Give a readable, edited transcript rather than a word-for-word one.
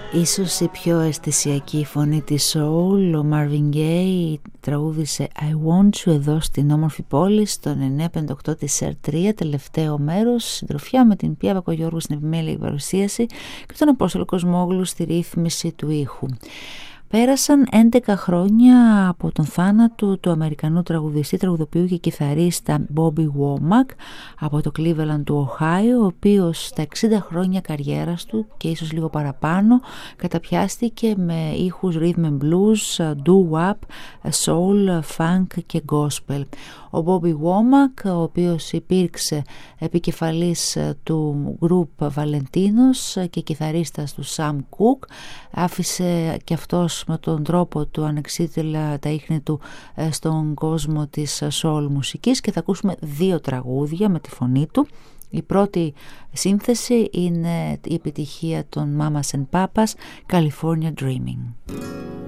Ίσως η πιο αισθησιακή φωνή της soul, ο Marvin Gaye τραγούδισε I Want You εδώ στην όμορφη πόλη στο 958 της R3, τελευταίο μέρος, συντροφιά με την Πία Βακογιώργου στην επιμέλεια παρουσίαση και τον Απόστολο Κοσμόγλου στη ρύθμιση του ήχου. Πέρασαν 11 χρόνια από τον θάνατο του Αμερικανού τραγουδιστή, τραγουδοποιού και κιθαρίστα Bobby Womack από το Cleveland του Οχάιο, ο οποίος στα 60 χρόνια καριέρας του και ίσως λίγο παραπάνω καταπιάστηκε με ήχους rhythm and blues, doo-wop, soul, funk και gospel. Ο Bobby Womack, ο οποίος υπήρξε επικεφαλής του group Valentinos και κιθαρίστας του Sam Cooke, άφησε και αυτός με τον τρόπο του ανεξίτηλα τα ίχνη του στον κόσμο της soul μουσικής και θα ακούσουμε 2 τραγούδια με τη φωνή του. Η πρώτη σύνθεση είναι η επιτυχία των Mamas and Papas, California Dreaming.